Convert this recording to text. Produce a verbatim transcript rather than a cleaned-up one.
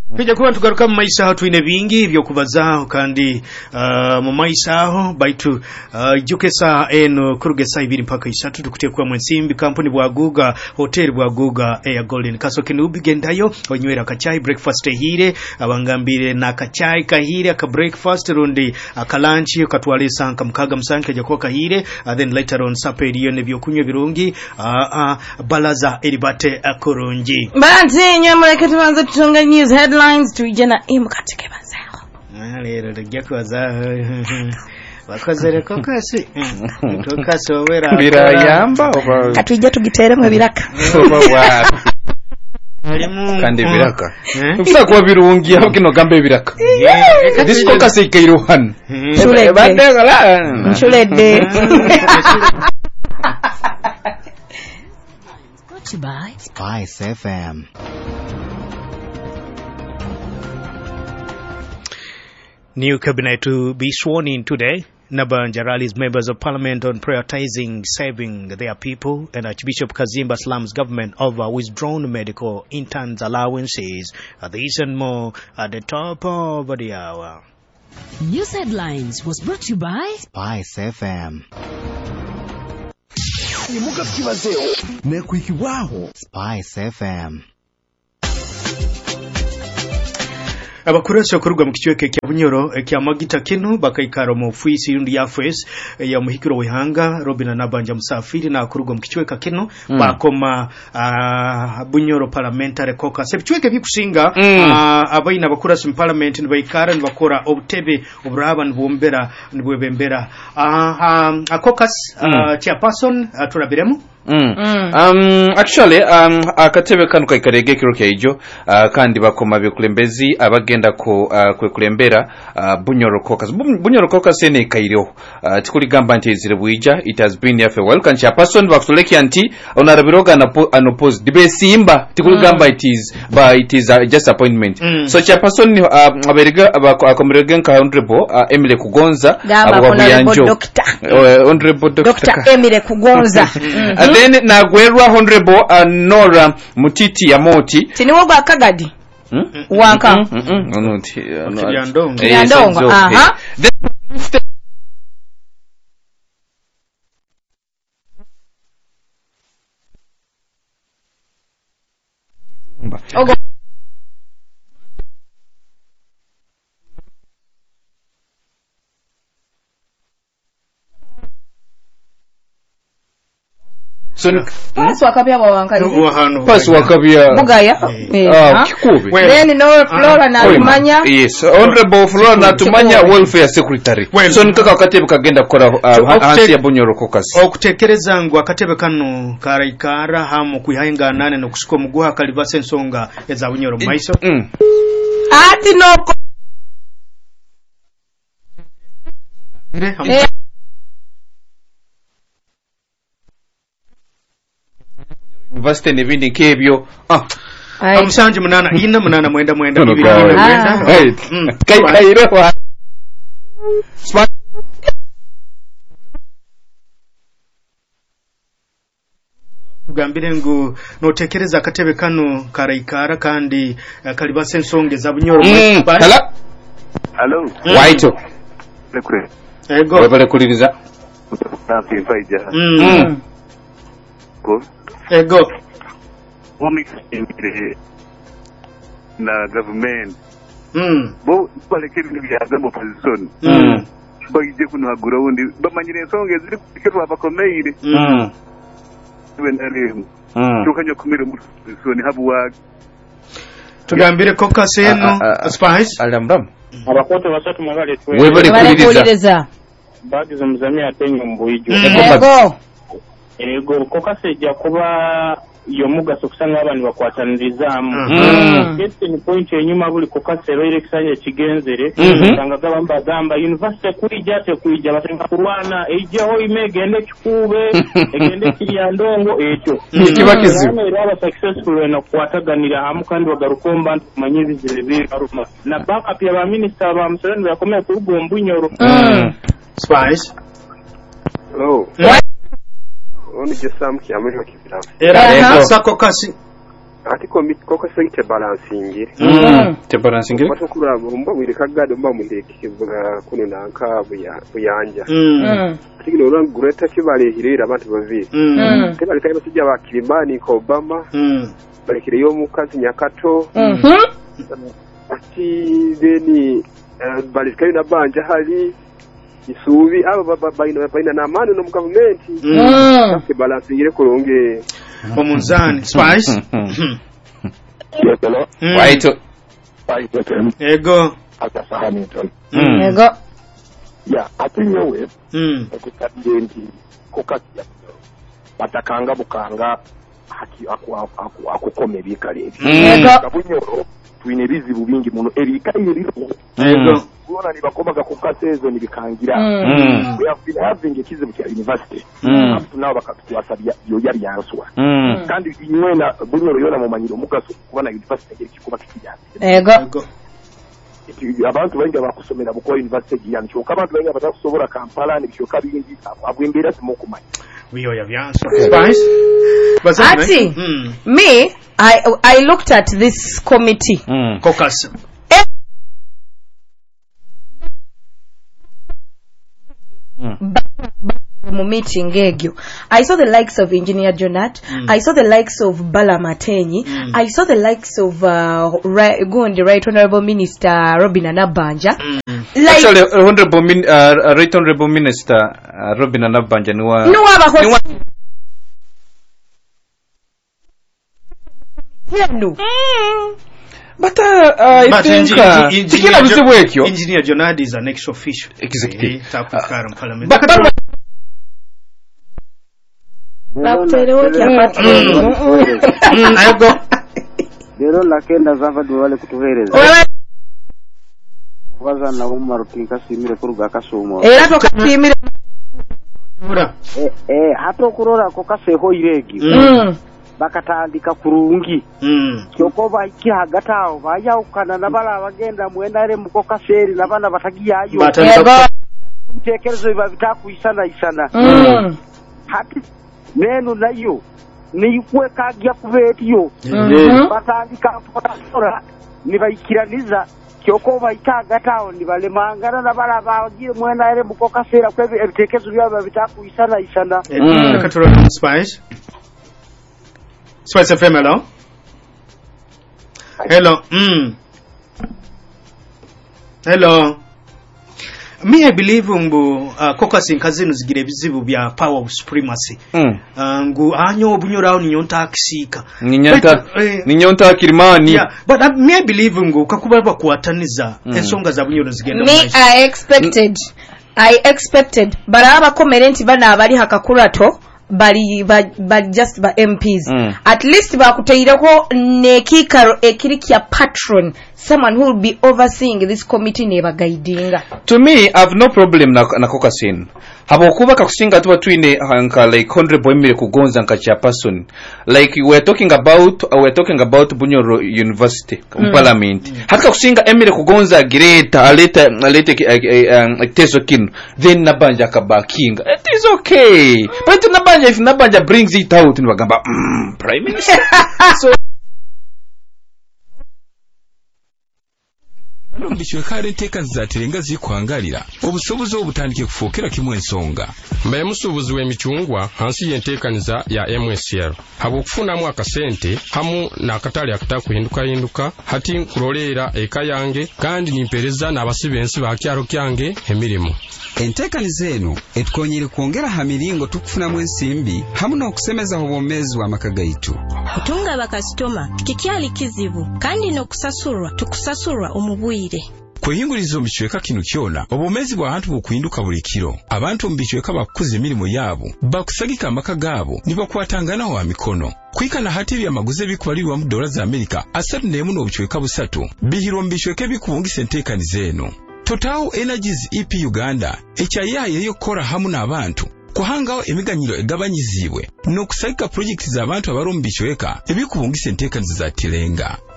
Pija kuba tugaruka mu maisa aho tuine bingi byo kubazaho kandi uh, mu maisa aho baitu uh, jukesa eno kurugesa ibiri mpaka isatu tukutekwa mwensimbi kampuni bwa Guga hotel bwa Guga Air Golden kaso kinubigendayo onywera kachai breakfast hire abangambire na kachai kahire ka breakfast rundi aka lunch katwale sanka mkaga msanke jako kahire uh, then later on saperiyo ne byo kunywa birungi uh, uh, balaza eribate akurungi banze nyamara tubanza tutonga news headlines tuijana imukatike bazao lero ryakoza bakozere kokasi tokasi owera birayamba katujja tugiteremwe biraka kandi biraka ufisa kuba birungi aho kino gambe biraka disco kasi kairuhan shule badegala shule de By Spice F M. New cabinet to be sworn in today. Nabanja rallies members of parliament on prioritizing saving their people, and Archbishop Kazimba slams government over withdrawn medical interns allowances. Uh, this and more at the top of the hour. News headlines was brought to you by Spice F M. Spice F M. Abakurasi okurugwa mu kichweke kya Bunyoro kya Magita kinu bakaikara mu ofisi yundi ya F S ya muhikiro wihanga Robina Nabanja Musafiri na kurugwa mu kichweka kinu mm. bakoma uh, Bunyoro parliamentary caucus ebichweke bikusinga mm. uh, abaina abakurasi mu parliament nibaikara nibakora obutebe oburaba nibombera nibwebembera uh, um, a caucus uh, mm. chairperson uh, turabiremu Mm. Mm. Um, actually um, akatebe kanu kaikarege kiro kyajo uh, kandi bakoma bekulembezi abagenda ko uh, kwekulembera uh, Bunyoro caucus Bunyoro caucus ene kairo uh, tikuli gamba nti zire buija it has been here for a while kan chairperson bakusoleki anti onarabiroga na unopposed dibe simba tikuli gamba mm. it is but it is uh, just appointment mm. so chairperson uh, aberega akomeregen ka honorable uh, Emile Kugonza ababuyanjo uh, honorable Doctor Emile Kugonza mm-hmm. Then na gwerwa honorable uh, Nora Mutiti ya Moti tiniwo gwa Kagadi hmm? wanka mm -mm. no no ti no yandongo yandongo aha ogo So pass wakapia bawanka pass wakapia bugaya ah kikubi then no Flora na Tumanya yes honorable Flora na Tumanya welfare secretary so nikaka akatebe kagenda kora hansi ya Bunyoro caucus okutekereza ngo akatebe kanu karaikara hamu kuyihainga nane no kusuko muguha kalivase nsonga eza Bunyoro maiso ati no University nebindi kebyo ah amusanje munana yina munana mwenda mwenda ibiri mwenda kai kai roha gambire ngo notekereza akatebe kanu karaikara kandi uh, kalibase nsonge za Bunyoro mm. Hello hello waito lekwe ego webale kuliriza nafi faija mm ko ego wami na government mm bo balekeri ni byaga mu position mm bagije kuno agura wundi bamanyire nsonge ziri kikero abakomeire mm wenaremu mm tukanya kumira mu position habuwa tugambire ko kaseno Spice alambram abakoto basatu mwagale twe webale kuliriza bagize muzamia atenye mbuijo ego ego kokasejja kuba yomugaso kusanga abantu bakwatanirizamu kete ni point enyuma buli kokasero ile kisanya kigenzere sanga gabamba gamba university kuija te kuija batenga kurwana ejeho imegende kikube egende kiryandongo ekyo kibakizi era successful na kwataganira hamu kandi bagarukomba kumanyizi zire biri aruma na backup ya ba minister ba msendo yakomeye kurugo Bunyoro Spice hello Oni jesam ki amiri wakifira era sako kasi ati komiti koko sente balancing mm te balancing bato kula mbo wirika gado mba mundeki kuno nanka buya buyanja Mm. ati no ran gureta kibale hirira abantu baviri Mm. te bali kaiba sijja bakirimani ko Obama Mm. bali kiriyo mukazi nyakato Mhm. ati deni bali kaiba banja hali isubi aba baina baina na mano no government Mm. ke balancing kulonge Omunzani Spice. Yekelo, waito five F M, Ego. akasa Hamilton. mm Yego. Ya, ati nyewe, Mm. okutadde nti kokatya batakanga bukanga haki akukoma ebikala ebyo. Yego. Kabunyoro tuyina ebizibu bingi muno ebikala ebyo. Ego. Kuona ni bakomaga kukasa ezo nibikangira. mm We have been having ekizibu kya university. Mm. Up to now bakatwasabya yo yali yanswa. mm Kandi inywena bunyoro yona mumanyiro omugaso kubana university ngeri kikuba kikijja. Yego. Ego. Abantu bainga bakusomera bukola university giyani kyoka abantu bainga batakusobola Kampala ne kyoka bingi abwembera simukumanya. Biyo ya vyanso. Spice. Bazana. Ati. Mm. Me, I I looked at this committee. mm Caucus. Mu meeting egyo, I saw the likes of Engineer Jonat, Mm. I saw the likes of Bala Matenyi, Mm. I saw the likes of uh, right, Gundi, Right Honorable Minister Robin Anabanja. Mm. Like, actually uh, honorable min, uh, right honorable minister uh, Robin Anabanja niwa no other niwa no. but uh, I But think engi- uh, engi- tikila engineer bizibu Jo- ekyo Engineer Jonad is an ex official. Executive. Eh, Takukara mu parliament. but but Bakutelewo kyapati. Mm, Ego. Lero lakenda zava duwale kutuhereza Ola waza na umaru tinkasimire kuruga kasumo era tokatimire. Mura. eh, eh hato kurora ko kaseho iregi Mm. bakatandika kurungi Mm. kyoko baiki hagataho bayawukana nabala abagenda mwendare muko kaseri nabana batagiyayo Batandika Yego. bitekerezo biba bitakuisana isana Mm. hati nenu nayo niyikwe kagya kubetiyo Mhm. batandika kutora nibayikiraniza kyoko bayitagataho nibalemangana nabala bagiye mwendare muko kasera kwebi ebitekerezo byabo bitakuisana isana Ego. Reka turore mu Spice. Spice F M, hello. Hello. Mm. Hello. Me, I believe mbu uh, caucus nkazino zigire bizibu bya power of supremacy. mm Uh, ngu anyo obunyuraho ninyonta akisika. ninyonta But, eh, ninyonta kirimani Yeah, but uh, me I believe ngu kakuba bakwataniza Mm. ensonga za bunyoro zigenda Me, I expected, I expected, baraba komerenti bana abali hakakurato, bali, bali, bali just ba M Ps. Mm. At least bakutaireko nekikaro ekiri kya patron, someone who will be overseeing this committee neba guidinga. to me I have no problem na na kokasin habokuba kakusinga tuba twine hanka like honorable Emile kugonza nka chairperson like we are talking about uh, we are talking about Bunyoro University mm. parliament mm. hata kusinga Emile kugonza greta aleta aleta uh, uh, teso kinu then nabanja kabakinga it is okay but nabanja if nabanja brings it out nibagamba mm, prime minister so Mbishwe kare nteka zizatirenga zikwangalira obusobozi obutandike kufokera kimwe ensonga mbaye musubuzi w'emicungwa hansi y'enteekaniza ya M S L habo kufunamu akasente hamu n'akatale akatakuhinduka hinduka hati nkuloleera eka yange kandi nimpereza n'abasibensi ba kyalo kyange emirimu enteekaniza eno etukonyere kwongera ha miringo tukufunamu ensimbi hamu n'okusemeza obwomezi bw'amaka gaitu kutunga abakasitoma kikyali kizibu kandi n'okusasurwa tukusasurwa omubwire kwehinguriza omubicweka kino kyona obumezi bw'abantu bukuhinduka buli kiro abantu omubicweka bakuza emirimu yaabo bakusagika amaka gaabo nibakwatanganaho wa mikono kwikana hati ebyamaguzi ebikubalirwa mu dola za Amerika asatu n'emu n'obicweka busatu bihirwa mu bicweka ebikubungisa enteekaniza eno Total Energies E P Uganda ekyayaye yokora hamu n'abantu kuhangaho emiganyiro egabanyizibwe n'okusagika projekiti z'abantu abarumbishweka ebikubungisa enteekaniza za tirenga